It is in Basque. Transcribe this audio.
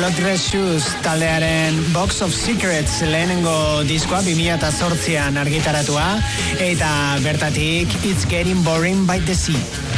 Blood Red Shoes taldearen Box of Secrets lehenengo diskoa 2008an argitaratua, eta bertatik It's Getting Boring by the Sea.